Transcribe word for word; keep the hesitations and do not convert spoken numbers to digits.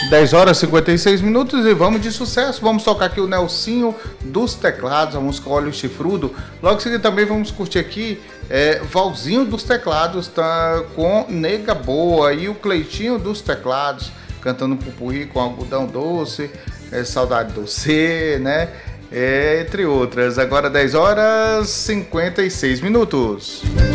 dez horas e cinquenta e seis minutos e vamos de sucesso. Vamos tocar aqui o Nelsinho dos teclados, a música Olho Chifrudo. Logo em seguida também vamos curtir aqui é, Valzinho dos teclados, tá, com Nega Boa, e o Cleitinho dos teclados cantando um pupurri com Algodão Doce, é, Saudade Doce, né? É, entre outras. Agora dez horas e cinquenta e seis minutos.